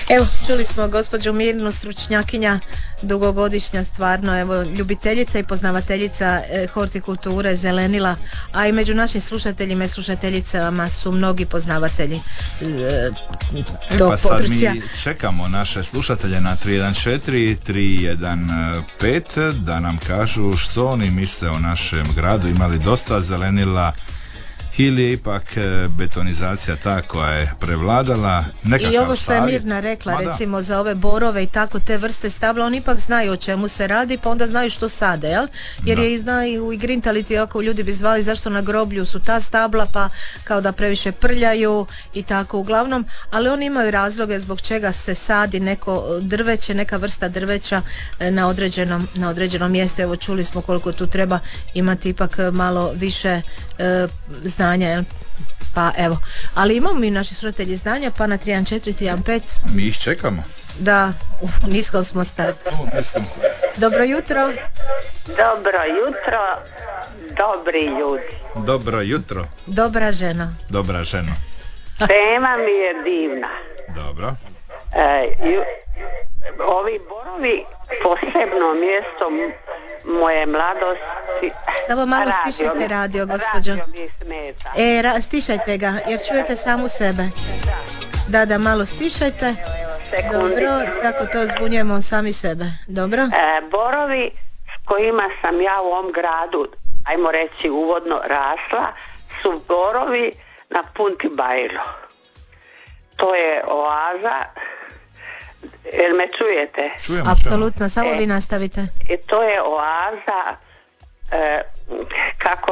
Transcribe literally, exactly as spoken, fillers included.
Evo, čuli smo gospođu Mirnu, stručnjakinja, dugogodišnja stvarno, evo, ljubiteljica i poznavateljica e, hortikulture, zelenila, a i među našim slušateljima i slušateljicama su mnogi poznavatelji e, tog e, pa sad područja. Mi čekamo naše slušatelje na tri jedan četiri tri jedan pet da nam kažu što oni misle o našem gradu, imali dosta zelenila ili je ipak betonizacija ta koja je prevladala. Nekakav I ovo što je savjet. Mirna rekla, Ma recimo za ove borove i tako te vrste stabla, oni ipak znaju o čemu se radi, pa onda znaju što sade, jel? Jer da. je i znaju i grintalici, ako ljudi bi zvali zašto na groblju su ta stabla, pa kao da previše prljaju i tako uglavnom, ali oni imaju razloge zbog čega se sadi neko drveće, neka vrsta drveća na određenom, na određenom mjestu. Evo, čuli smo koliko tu treba imati ipak malo više e, znanja, jel? Pa evo, ali imamo mi naši slušatelji znanja, pa na tri jedan četiri tri jedan pet. Mi ih čekamo. Da, u niskom smo startu. Dobro jutro. Dobro jutro, dobri ljudi. Dobro jutro. Dobra žena. Dobra žena. Tema mi je divna. Dobro. E, ju, ovi borovi posebno mjesto moje mladosti. Samo malo radio stišajte mi- radio, gospođo. Radio mi smeta. E, ra, stišajte ga, jer čujete samu sebe. Da, da, malo stišajte. Sekundi. Dobro, kako to zbunjujemo sami sebe. Dobro? E, borovi s kojima sam ja u ovom gradu, ajmo reći uvodno rasla, su borovi na Punti Bajlo. To je oaza. Jel me čujete? Čujemo. Apsolutno, samo E. vi nastavite. I to je oaza, e, kako